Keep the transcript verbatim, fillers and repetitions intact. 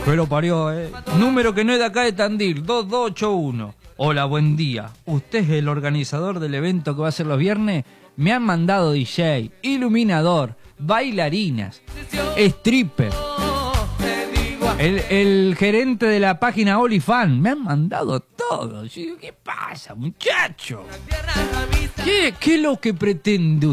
Que lo parió, eh. Número que no es de acá de Tandil, dos dos ocho uno. Hola, buen día. ¿Usted es el organizador del evento que va a ser los viernes? Me han mandado D J, iluminador, bailarinas, stripper. El, el gerente de la página OnlyFans. Me han mandado todo. Yo digo, ¿qué pasa, muchacho? ¿Qué, qué es lo que pretende